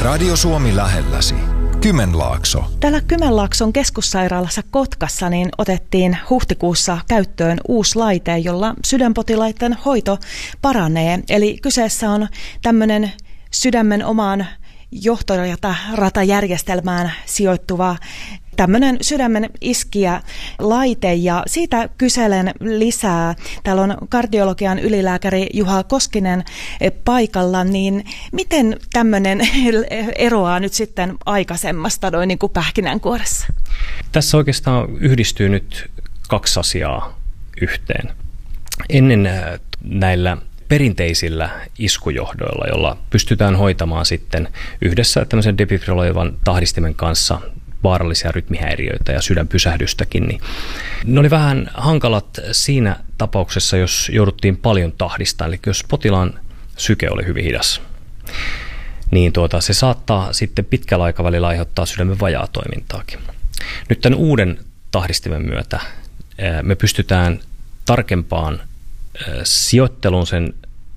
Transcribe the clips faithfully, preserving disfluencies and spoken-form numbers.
Radio Suomi lähelläsi. Kymenlaakso. Täällä Kymenlaakson keskussairaalassa Kotkassa niin otettiin huhtikuussa käyttöön uusi laite, jolla sydänpotilaiden hoito paranee. Eli kyseessä on tämmöinen sydämen omaan johtoratajärjestelmään sijoittuva tämmöinen sydämen iskiä laite, ja siitä kyselen lisää. Täällä on kardiologian ylilääkäri Juha Koskinen paikalla, niin miten tämmöinen eroaa nyt sitten aikaisemmasta noin niin kuin pähkinänkuoressa? Tässä oikeastaan yhdistyy nyt kaksi asiaa yhteen. Ennen näillä perinteisillä iskujohdoilla, jolla pystytään hoitamaan sitten yhdessä tämmöisen defibrilloivan tahdistimen kanssa vaarallisia rytmihäiriöitä ja sydänpysähdystäkin, niin ne oli vähän hankalat siinä tapauksessa, jos jouduttiin paljon tahdistaa, eli jos potilaan syke oli hyvin hidas, niin tuota, se saattaa sitten pitkällä aikavälillä aiheuttaa sydämen vajaatoimintaakin. Nyt tämän uuden tahdistimen myötä me pystytään tarkempaan sijoitteluun sen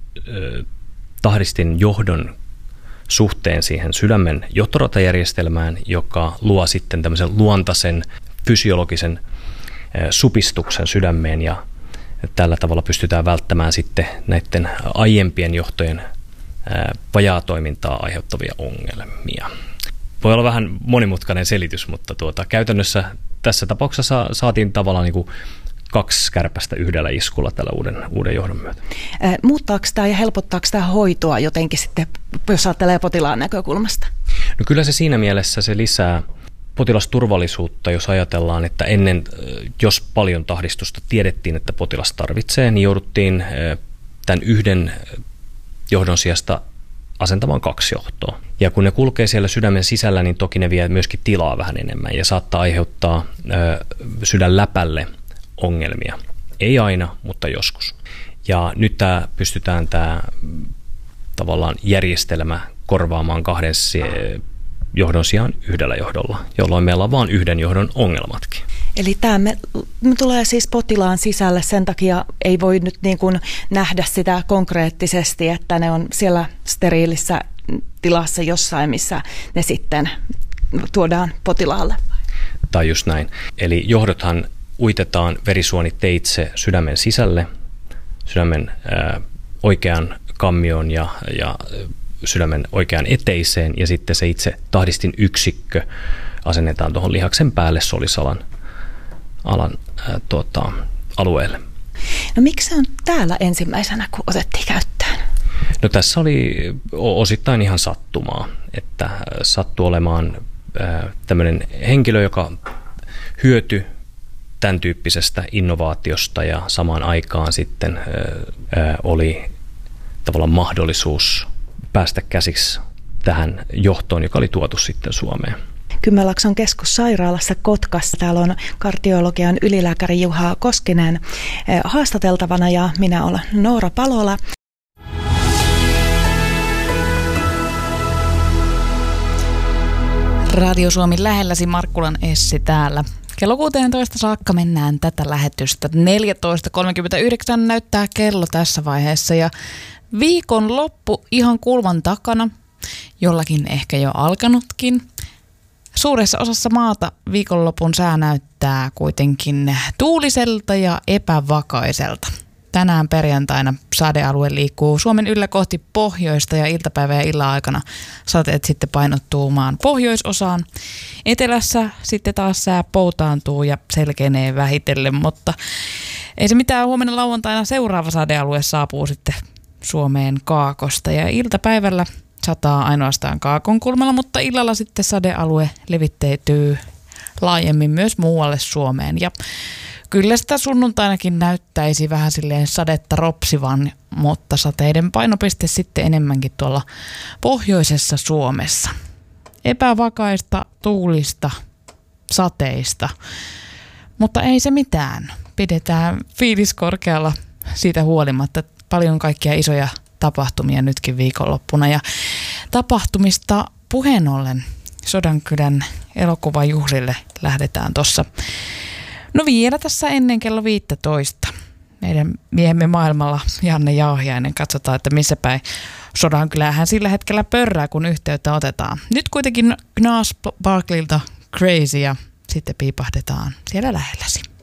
tahdistin johdon suhteen siihen sydämen johtoratajärjestelmään, joka luo sitten tämmöisen luontaisen fysiologisen supistuksen sydämeen, ja tällä tavalla pystytään välttämään sitten näiden aiempien johtojen vajaatoimintaa aiheuttavia ongelmia. Voi olla vähän monimutkainen selitys, mutta tuota, käytännössä tässä tapauksessa saatiin tavallaan niin kuin kaksi kärpästä yhdellä iskulla tällä uuden, uuden johdon myötä. Muuttaako tämä ja helpottaako tämä hoitoa jotenkin sitten, jos ajattelee potilaan näkökulmasta? No kyllä se siinä mielessä se lisää potilasturvallisuutta, jos ajatellaan, että ennen, jos paljon tahdistusta tiedettiin, että potilas tarvitsee, niin jouduttiin tämän yhden johdon sijasta asentamaan kaksi johtoa. Ja kun ne kulkee siellä sydämen sisällä, niin toki ne vie myöskin tilaa vähän enemmän ja saattaa aiheuttaa sydänläpälle ongelmia. Ei aina, mutta joskus. Ja nyt tämä pystytään tämä tavallaan järjestelmä korvaamaan kahden johdon sijaan yhdellä johdolla, jolloin meillä on vain yhden johdon ongelmatkin. Eli tämä me, me tulee siis potilaan sisälle, sen takia ei voi nyt niin kuin nähdä sitä konkreettisesti, että ne on siellä steriilissä tilassa jossain, missä ne sitten tuodaan potilaalle. Tai just näin. Eli johdothan uitetaan verisuoniteitse sydämen sisälle, sydämen ää, oikean kammioon ja, ja sydämen oikean eteiseen, ja sitten se itse tahdistin yksikkö asennetaan tuohon lihaksen päälle solisalan alan, ää, tuota, alueelle. No miksi se on täällä ensimmäisenä, kun otettiin käyttöön? No tässä oli osittain ihan sattumaa, että sattui olemaan ää, tämmöinen henkilö, joka hyötyi tämän tyyppisestä innovaatiosta, ja samaan aikaan sitten ää, oli tavallaan mahdollisuus päästä käsiksi tähän johtoon, joka oli tuotu sitten Suomeen. Kymenlaakson keskussairaalassa Kotkassa. Täällä on kardiologian ylilääkäri Juha Koskinen haastateltavana, ja minä olen Noora Palola. Radio Suomi lähelläsi, Markkulan Essi täällä. Kello kuusitoista saakka mennään tätä lähetystä. neljätoista kolmekymmentäyhdeksän näyttää kello tässä vaiheessa, ja viikon loppu ihan kulman takana, jollakin ehkä jo alkanutkin. Suuressa osassa maata viikonlopun sää näyttää kuitenkin tuuliselta ja epävakaiselta. Tänään perjantaina sadealue liikkuu Suomen yllä kohti pohjoista, ja iltapäivä ja illan aikana sateet sitten painottuu maan pohjoisosaan. Etelässä sitten taas sää poutaantuu ja selkenee vähitellen, mutta ei se mitään, huomenna lauantaina seuraava sadealue saapuu sitten Suomeen kaakosta, ja iltapäivällä sataa ainoastaan kaakon kulmalla, mutta illalla sitten sadealue levitteytyy laajemmin myös muualle Suomeen, ja kyllä sitä sunnuntainakin näyttäisi vähän silleen sadetta ropsivan, mutta sateiden painopiste sitten enemmänkin tuolla pohjoisessa Suomessa. Epävakaista, tuulista, sateista, mutta ei se mitään. Pidetään fiilis korkealla siitä huolimatta. Paljon kaikkia isoja tapahtumia nytkin viikonloppuna, ja tapahtumista puheen ollen Sodankylän elokuvajuhlille lähdetään tuossa. No vielä tässä ennen kello viisitoista. Meidän miehemme maailmalla Janne Jauhiainen, katsotaan, että missä päin Sodan kyllähän sillä hetkellä pörrää, kun yhteyttä otetaan. Nyt kuitenkin Gnarls Barkleylta Crazy ja sitten piipahdetaan siellä lähelläsi.